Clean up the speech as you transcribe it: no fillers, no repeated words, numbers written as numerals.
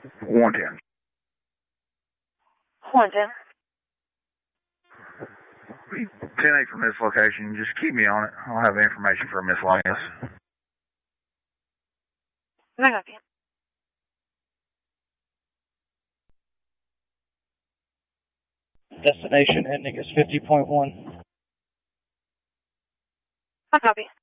110. 110. 10-8 from this location. Just keep me on it. I'll have information for a miscellaneous. I got you. Destination ending is 50.1. I copy.